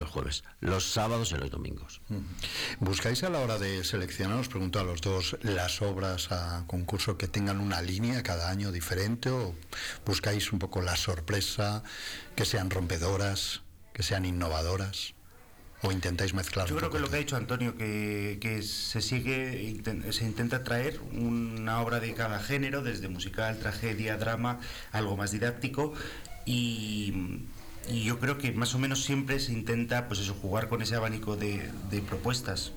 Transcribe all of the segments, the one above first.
los jueves, los sábados y los domingos. ¿Buscáis a la hora de seleccionar, os pregunto a los dos, las obras a concurso que tengan una línea cada año diferente, o buscáis un poco la sorpresa, que sean rompedoras, que sean innovadoras, o intentáis mezclar? Yo creo que lo que ha dicho Antonio, que se intenta traer una obra de cada género, desde musical, tragedia, drama, algo más didáctico, y yo creo que más o menos siempre se intenta, pues eso, jugar con ese abanico de propuestas.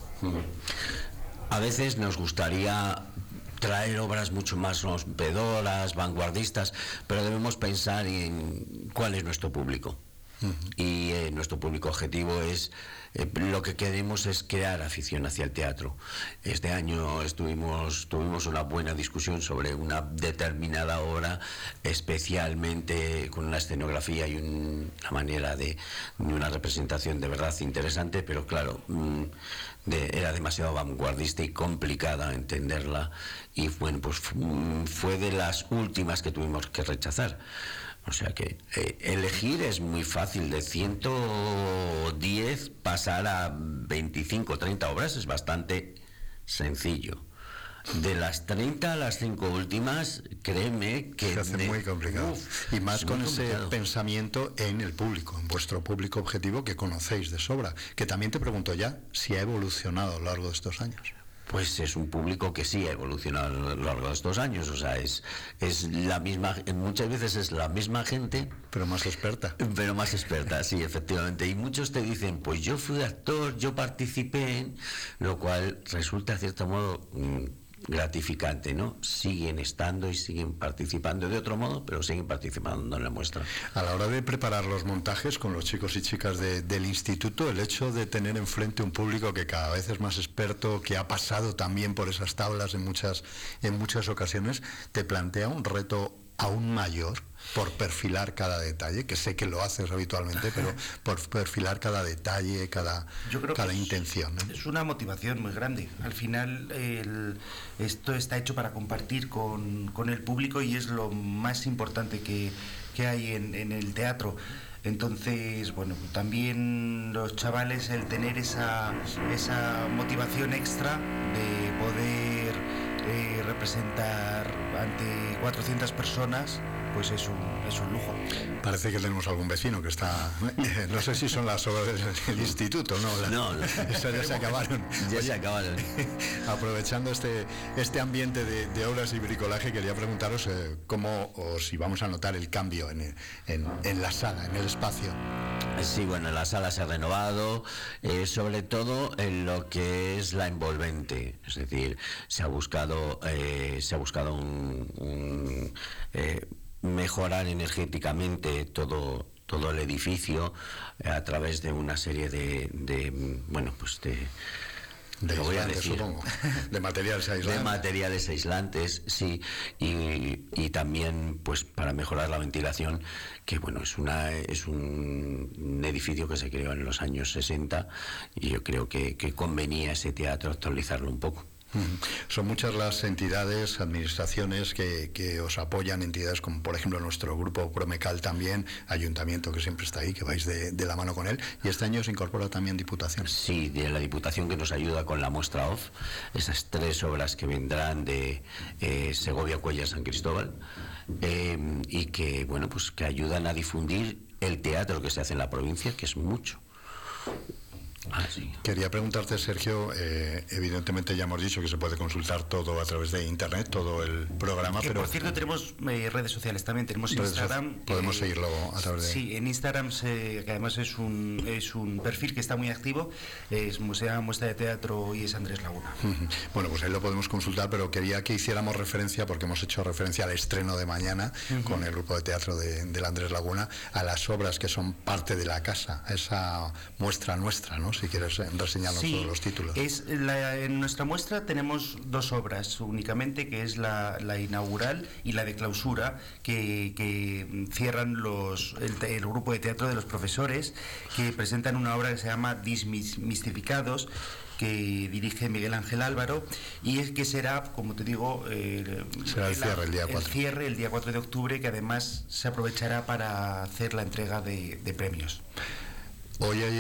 A veces nos gustaría traer obras mucho más rompedoras, vanguardistas, pero debemos pensar en cuál es nuestro público. Y nuestro público objetivo es, lo que queremos es crear afición hacia el teatro. Este año tuvimos una buena discusión sobre una determinada obra, especialmente con una escenografía y una manera de una representación de verdad interesante, pero claro, era demasiado vanguardista y complicada entenderla, y bueno, pues fue de las últimas que tuvimos que rechazar. O sea que elegir es muy fácil. De 110 pasar a 25 o 30 obras es bastante sencillo. De las 30 a las 5 últimas, créeme que... Se hace muy complicado. Y más con ese pensamiento en el público, en vuestro público objetivo, que conocéis de sobra. Que también te pregunto ya si ha evolucionado a lo largo de estos años. Pues es un público que sí ha evolucionado a lo largo de estos años. O sea, es la misma, muchas veces es la misma gente, pero más experta. Pero más experta, sí, efectivamente. Y muchos te dicen, pues yo fui actor, yo participé en... Lo cual resulta, de cierto modo, gratificante, ¿no? Siguen estando y siguen participando de otro modo, pero siguen participando en la muestra. A la hora de preparar los montajes con los chicos y chicas del instituto, el hecho de tener enfrente un público que cada vez es más experto, que ha pasado también por esas tablas en muchas ocasiones, te plantea un reto aún mayor por perfilar cada detalle, que sé que lo haces habitualmente, pero por perfilar cada detalle, cada intención, ¿no? Es una motivación muy grande. Al final esto está hecho para compartir con el público, y es lo más importante que hay en el teatro. Entonces, bueno, también los chavales, el tener esa motivación extra de poder representar ante 400 personas, pues es un lujo. Parece que tenemos algún vecino que está... no sé si son las obras del instituto, ¿no? No. Esas ya se acabaron. Ya se acabaron. Aprovechando este ambiente de obras y bricolaje, quería preguntaros cómo, o si vamos a notar el cambio en la sala, en el espacio. Sí, bueno, la sala se ha renovado, sobre todo en lo que es la envolvente, es decir, se ha buscado mejorar energéticamente todo el edificio a través de una serie de lo voy a decir, supongo. De materiales aislantes. De materiales aislantes, sí, y también pues para mejorar la ventilación, que bueno, es un edificio que se creó en los años 60, y yo creo que convenía ese teatro actualizarlo un poco. Son muchas las entidades, administraciones que os apoyan, entidades como por ejemplo nuestro grupo Promecal también, ayuntamiento que siempre está ahí, que vais de la mano con él, y este año se incorpora también Diputación. Sí, de la Diputación, que nos ayuda con la muestra OFF, esas 3 obras que vendrán de Segovia, Cuéllar, San Cristóbal, y que bueno, pues que ayudan a difundir el teatro que se hace en la provincia, que es mucho. Sí. Quería preguntarte, Sergio, evidentemente ya hemos dicho que se puede consultar todo a través de internet, todo el programa, pero... Por cierto, tenemos redes sociales también, tenemos Instagram. Podemos seguirlo a través de... Sí, en Instagram, que además es un perfil que está muy activo, se llama Muestra de Teatro y es Andrés Laguna. Bueno, pues ahí lo podemos consultar, pero quería que hiciéramos referencia, porque hemos hecho referencia al estreno de mañana con el grupo de teatro del Andrés Laguna, a las obras que son parte de la casa, esa muestra nuestra, ¿no? Si quieres reseñarnos todos los títulos. En nuestra muestra tenemos 2 obras únicamente, que es la inaugural y la de clausura, que cierran el grupo de teatro de los profesores, que presentan una obra que se llama Desmistificados, que dirige Miguel Ángel Álvaro, y es que será, como te digo, será el cierre el día 4. El cierre el día 4 de octubre, que además se aprovechará para hacer la entrega de premios. Hoy